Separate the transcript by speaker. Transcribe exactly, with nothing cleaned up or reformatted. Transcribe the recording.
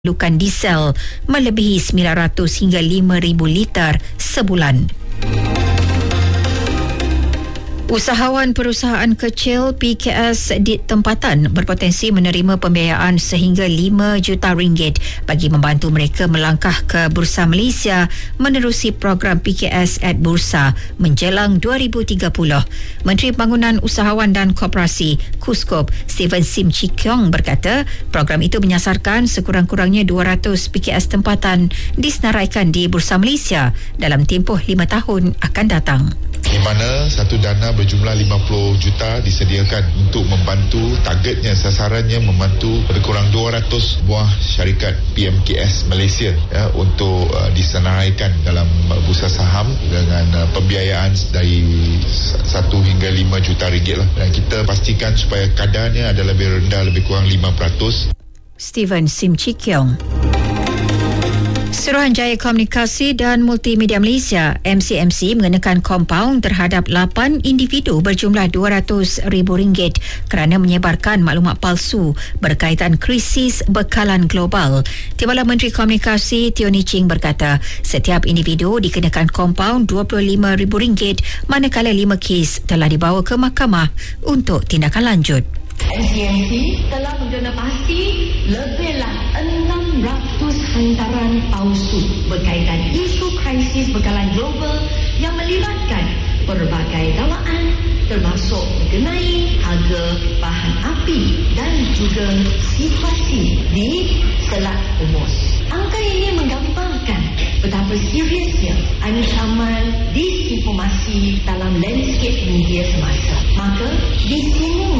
Speaker 1: memerlukan diesel melebihi sembilan ratus hingga lima ribu liter sebulan. Usahawan perusahaan kecil P K S di tempatan berpotensi menerima pembiayaan sehingga lima juta ringgit bagi membantu mereka melangkah ke Bursa Malaysia menerusi program P K S at Bursa menjelang dua ribu tiga puluh. Menteri Pembangunan Usahawan dan Koperasi Kuskop Steven Sim Chee Kiong berkata program itu menyasarkan sekurang-kurangnya dua ratus P K S tempatan disenaraikan di Bursa Malaysia dalam tempoh lima tahun akan datang.
Speaker 2: Di mana satu dana berjumlah lima puluh juta disediakan untuk membantu, targetnya, sasarannya membantu lebih kurang dua ratus buah syarikat P M K S Malaysia ya, untuk uh, disenaraikan dalam uh, bursa saham dengan uh, pembiayaan dari satu hingga lima juta ringgit lah. Dan kita pastikan supaya kadarnya adalah lebih rendah, lebih kurang lima peratus.
Speaker 1: Steven Sim Chee Kiong. Suruhanjaya Komunikasi dan Multimedia Malaysia M C M C mengenakan kompaun terhadap lapan individu berjumlah dua ratus ribu ringgit kerana menyebarkan maklumat palsu berkaitan krisis bekalan global. Timbalan Menteri Komunikasi Teo Nii Ching berkata setiap individu dikenakan kompaun dua puluh lima ribu ringgit manakala lima kes telah dibawa ke mahkamah untuk tindakan lanjut.
Speaker 3: M C M C telah mengenapasi lebihlah enam ratus hantaran palsu berkaitan isu krisis bekalan global yang melibatkan pelbagai dakwaan termasuk mengenai harga bahan api dan juga situasi di Selat Hormuz. Angka ini menggambarkan betapa seriusnya ancaman disinformasi dalam landscape media semasa. Maka di sini